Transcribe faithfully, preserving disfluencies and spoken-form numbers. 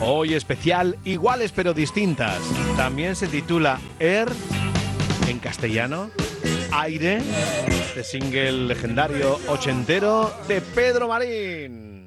Hoy especial Iguales pero distintas. También se titula Air en castellano, Aire, de single legendario ochentero de Pedro Marín.